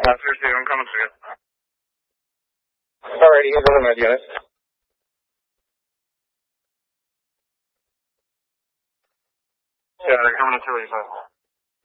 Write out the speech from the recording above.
Seriously, I'm coming to you. Alrighty, here's one of my units. Yeah, they're coming to 285.